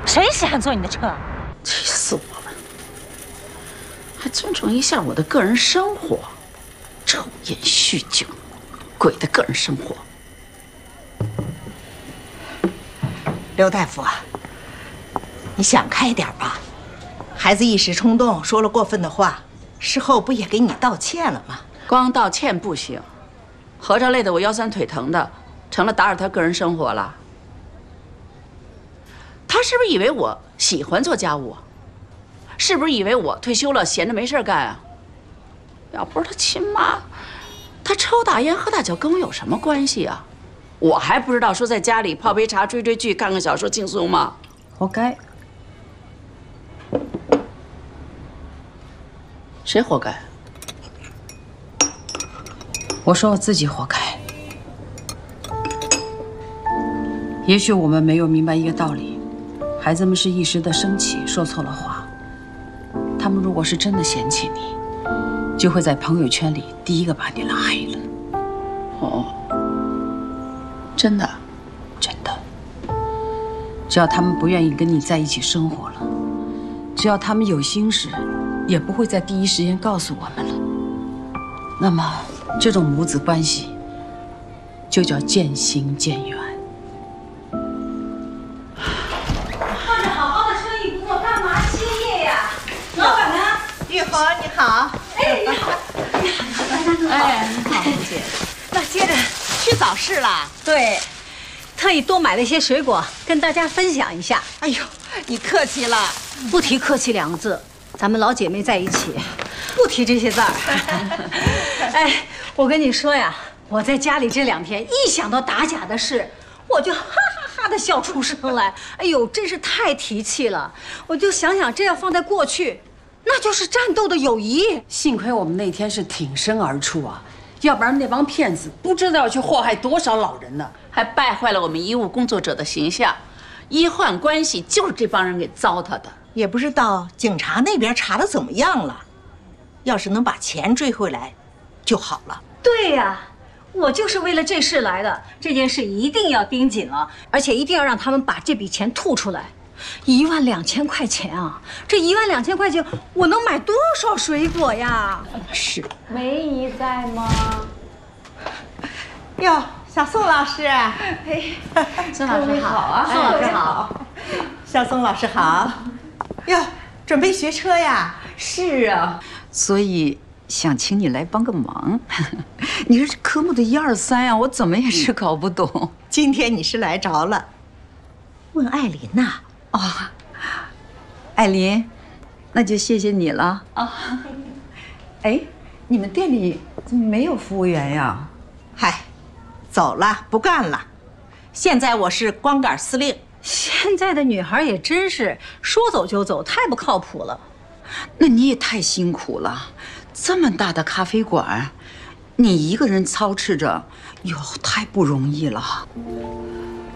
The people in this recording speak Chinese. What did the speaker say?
谁稀罕坐你的车？ 气死我了！还尊重一下我的个人生活，抽烟酗酒，鬼的个人生活。 刘大夫啊，你想开点吧，孩子一时冲动说了过分的话，事后不也给你道歉了吗？ 光道歉不行，合着累得我腰酸腿疼的，成了打扰他个人生活了。他是不是以为我喜欢做家务？是不是以为我退休了闲着没事干啊？要不是他亲妈，他抽大烟喝大酒跟我有什么关系啊？我还不知道说在家里泡杯茶、追追剧、看看小说轻松吗？ 活该。 谁活该？ 我说我自己活该。也许我们没有明白一个道理，孩子们是一时的生气，说错了话。他们如果是真的嫌弃你，就会在朋友圈里第一个把你拉黑了。 哦，真的， 真的。只要他们不愿意跟你在一起生活了，只要他们有心事，也不会在第一时间告诉我们了。那么，这种母子关系就叫渐行渐远。 放着好好的生意不做，干嘛歇业呀？老板呢？ 玉红你好。 哎，你好，你好，大家都好。 哎，你好，红姐。 那接着去早市了？ 对，特意多买了一些水果，跟大家分享一下。 哎呦，你客气了。 不提客气2个字，咱们老姐妹在一起，不提这些字儿。哎，我跟你说呀，我在家里这2天，一想到打假的事，我就哈哈哈的笑出声来。哎呦，真是太提气了！我就想想，这要放在过去，那就是战斗的友谊。 幸亏我们那天是挺身而出啊，要不然那帮骗子不知道要去祸害多少老人呢， 还败坏了我们医务工作者的形象。医患关系就是这帮人给糟蹋的。 也不知道警察那边查的怎么样了，要是能把钱追回来就好了。 对呀，我就是为了这事来的。这件事一定要盯紧了，而且一定要让他们把这笔钱吐出来。12000块钱啊！这12000块钱，我能买多少水果呀？ 是。 梅姨在吗？ 哟，小宋老师。 哎， 孙老师好啊， 宋老师好。小宋老师好。哟，准备学车呀？ 是啊，所以想请你来帮个忙。你说这科目的1、2、3呀，我怎么也是搞不懂。 今天你是来着了，问艾琳呐。 哦，艾琳，那就谢谢你了啊。哎，你们店里怎么没有服务员呀？ 嗨，走了，不干了。现在我是光杆司令。 现在的女孩也真是说走就走，太不靠谱了。 那你也太辛苦了，这么大的咖啡馆，你一个人操持着，哟，太不容易了。